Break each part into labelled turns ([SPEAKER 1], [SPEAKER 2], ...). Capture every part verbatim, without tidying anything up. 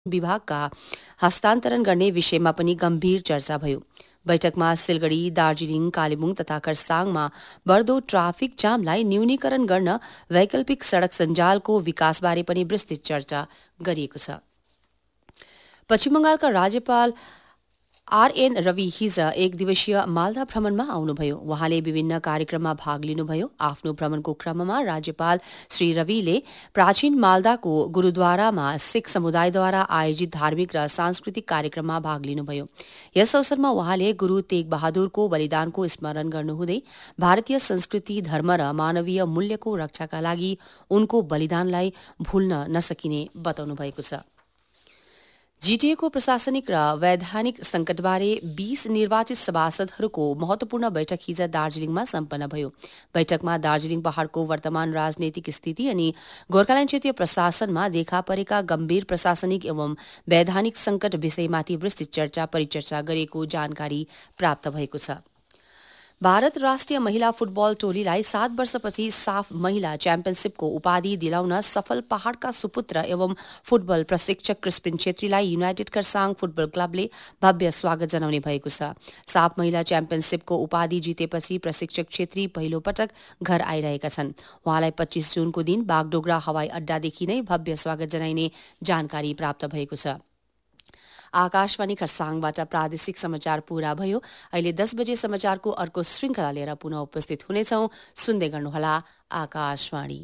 [SPEAKER 1] विभागका हस्तान्तरण गर्ने विषयमा पनि गम्भीर चर्चा भयो। बैठकमा सिलगढी, दार्जिलिङ, कालेबुङ तथा खरसाङमा बढ्दो ट्राफिक जामलाई न्यूनीकरण गर्न वैकल्पिक सड़क सञ्जालको विकासबारे पनि विस्तृत चर्चा गरिएको छ। पश्चिम बंगालका राज्यपाल आरएन रवि हिज एक दिवसीय मालदा भ्रमणमा आउनुभयो। उहाँले विभिन्न कार्यक्रममा भाग लिनुभयो। आफ्नो भ्रमणको क्रममा राज्यपाल श्री रविले प्राचीन मालदाको गुरूद्वारामा सिख समुदायद्वारा आयोजित धार्मिक र सांस्कृतिक कार्यक्रममा भाग लिनुभयो। यस अवसरमा उहाँले गुरू तेग बहादुरको बलिदानको स्मरण गर्नुहुँदै भारतीय संस्कृति, धर्म र मानवीय मूल्यको रक्षाका लागि उनको बलिदानलाई भुल्न नसकिने बताउनु भएको छ। जीटीएको प्रशासनिक र वैधानिक संकटबारे बीस निर्वाचित सभासदहरूको महत्वपूर्ण बैठक हिज दार्जिलिङमा सम्पन्न भयो। बैठकमा दार्जिलिङ पहाड़को वर्तमान राजनैतिक स्थिति अनि गोर्खाल्याण्ड क्षेत्रीय प्रशासनमा देखा परेका गम्भीर प्रशासनिक एवं वैधानिक संकट विषयमाथि विस्तृत चर्चा परिचर्चा गरेको जानकारी प्राप्त भएको छ। भारत राष्ट्रिय महिला फुटबल टोलीलाई सात वर्षपछि साफ महिला च्याम्पियनशीपको उपाधि दिलाउन सफल पहाड़का सुपुत्र एवं फुटबल प्रशिक्षक क्रिस्पिन छेत्रीलाई युनाइटेड खरसाङ फुटबल क्लबले भव्य स्वागत जनाउने भएको छ। साफ महिला च्याम्पियनशीपको उपाधि जितेपछि प्रशिक्षक छेत्री पहिलो पटक घर आइरहेका छन्। उहाँलाई पच्चीस जुनको दिन बागडोगरा हवाई अड्डादेखि नै भव्य स्वागत जनाइने जानकारी प्राप्त भएको छ। आकाशवाणी खरसाङबाट प्रादेशिक समाचार पूरा भयो। अहिले दस बजे समाचारको अर्को श्रृंखला लिएर पुनः उपस्थित हुनेछौं। सुन्दै गर्नुहोला आकाशवाणी।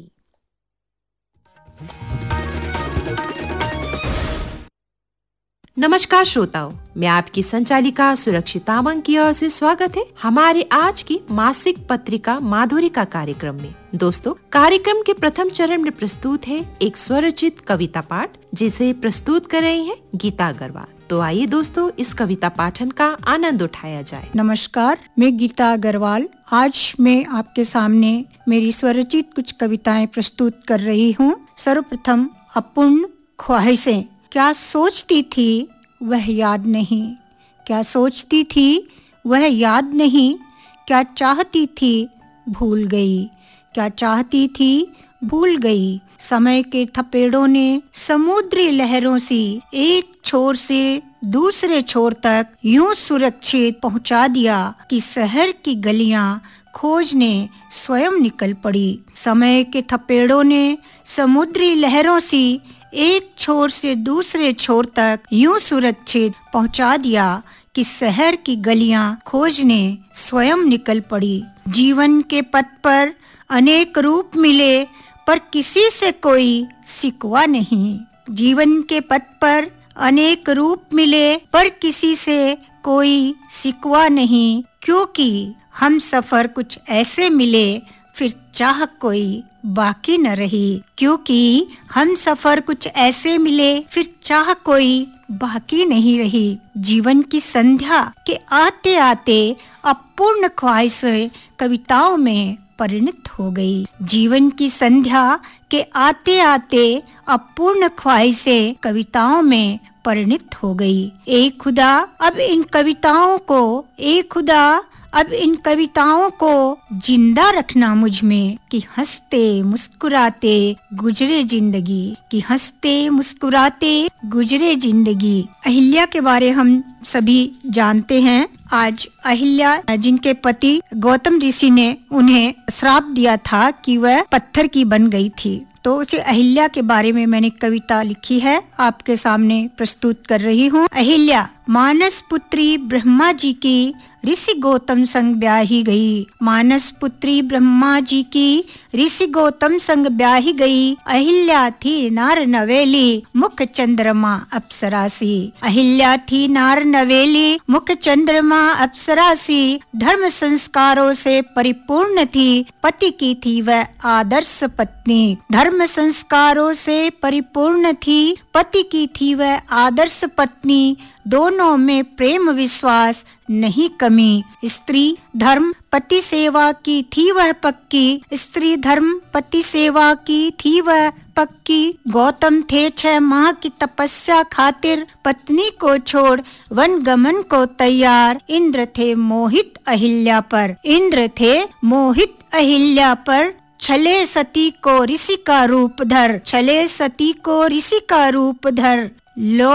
[SPEAKER 2] नमस्कार श्रोताओं, मैं आपकी संचालिका सुरक्षित तामंग की ओर से स्वागत है हमारे आज की मासिक पत्रिका माधुरी का कार्यक्रम में। दोस्तों, कार्यक्रम के प्रथम चरण में प्रस्तुत है एक स्वरचित कविता पाठ, जिसे प्रस्तुत कर रही है गीता अग्रवाल। तो आइए दोस्तों, इस कविता पाठन का आनंद उठाया जाए।
[SPEAKER 3] नमस्कार, मैं गीता अग्रवाल। आज मैं आपके सामने मेरी स्वरचित कुछ कविताएं प्रस्तुत कर रही हूँ। सर्वप्रथम अपूर्ण ख्वाहिशें। क्या सोचती थी वह याद नहीं, क्या सोचती थी वह याद नहीं, क्या चाहती थी भूल गई, क्या चाहती थी भूल गई। समय के थपेड़ों ने समुद्री लहरों सी एक छोर से दूसरे छोर तक यूं सुरक्षित पहुंचा दिया कि शहर की गलियां खोजने स्वयं निकल पड़ी। समय के थपेड़ों ने समुद्री लहरों सी एक छोर से दूसरे छोर तक यूं सुरक्षित पहुंचा दिया कि शहर की गलियां खोजने स्वयं निकल पड़ी। जीवन के पथ पर अनेक रूप मिले पर किसी से कोई शिकवा नहीं। जीवन के पथ पर अनेक रूप मिले पर किसी से कोई शिकवा नहीं, क्योंकि हम सफर कुछ ऐसे मिले फिर चाह कोई बाकी न रही। क्योंकि हम सफर कुछ ऐसे मिले फिर चाह कोई बाकी नहीं रही। जीवन की संध्या के आते आते अपूर्ण ख्वाहिशें कविताओं में परिणत हो गई। जीवन की संध्या के आते आते अपूर्ण ख्वाहिशें कविताओं में परिणत हो गई। ए खुदा, अब इन कविताओं को ए खुदा अब इन कविताओं को जिंदा रखना मुझ में, कि हंसते मुस्कुराते गुजरे जिंदगी, कि हंसते मुस्कुराते गुजरे जिंदगी। अहिल्या के बारे हम सभी जानते हैं। आज अहिल्या, जिनके पति गौतम ऋषि ने उन्हें श्राप दिया था कि वह पत्थर की बन गई थी, तो उसे अहिल्या के बारे में मैंने कविता लिखी है, आपके सामने प्रस्तुत कर रही हूँ। अहिल्या। मानस पुत्री ब्रह्मा जी की ऋषि गौतम संग ब्याही गई। मानस पुत्री ब्रह्मा जी की ऋषि गौतम संग ब्याही गई। अहिल्या थी नार नवेली मुख चंद्रमा अप्सरासी। अहिल्या थी नार नवेली मुख चंद्रमा अप्सरासी। धर्म संस्कारों से परिपूर्ण थी, पति की थी वह आदर्श पत्नी। धर्म संस्कारों से परिपूर्ण थी, पति की थी वह आदर्श पत्नी। दोनों में प्रेम विश्वास नहीं कमी। स्त्री धर्म पति सेवा की थी वह पक्की। स्त्री धर्म पति सेवा की थी वह पक्की। गौतम थे छह माह की तपस्या खातिर पत्नी को छोड़ वन गमन को तैयार। इंद्र थे मोहित अहिल्या पर। इंद्र थे मोहित अहिल्या पर। छले सती को ऋषि का रूप धर। छले सती को ऋषि का रूप धर। लो